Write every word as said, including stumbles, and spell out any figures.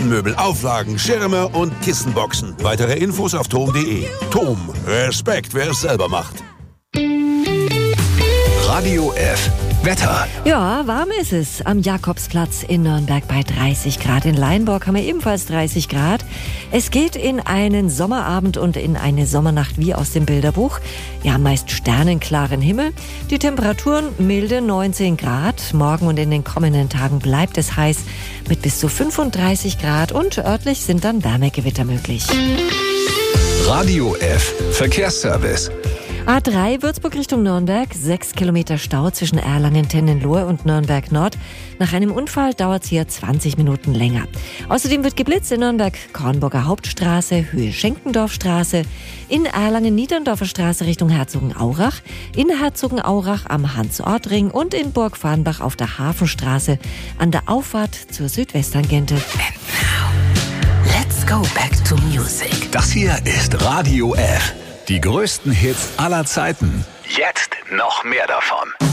Küchenmöbel, Auflagen, Schirme und Kissenboxen. Weitere Infos auf tom punkt de. Tom, Respekt, wer es selber macht. Radio F. Wetter. Ja, warm ist es. Am Jakobsplatz in Nürnberg bei dreißig Grad. In Leinborg haben wir ebenfalls dreißig Grad. Es geht in einen Sommerabend und in eine Sommernacht wie aus dem Bilderbuch. Ja, meist sternenklaren Himmel. Die Temperaturen milde neunzehn Grad. Morgen und in den kommenden Tagen bleibt es heiß mit bis zu fünfunddreißig Grad und örtlich sind dann Wärmegewitter möglich. Radio F. Verkehrsservice. A drei Würzburg Richtung Nürnberg, sechs Kilometer Stau zwischen Erlangen-Tennenlohe und Nürnberg Nord. Nach einem Unfall dauert es hier zwanzig Minuten länger. Außerdem wird geblitzt in Nürnberg-Kornburger Hauptstraße, Höhe Schenkendorfstraße, in Erlangen-Niederndorfer Straße Richtung Herzogenaurach, in Herzogenaurach am Hans-Ort-Ring und in Burg-Farnbach auf der Hafenstraße an der Auffahrt zur Südwesttangente. And now, let's go back to music. Das hier ist Radio F. Die größten Hits aller Zeiten. Jetzt noch mehr davon.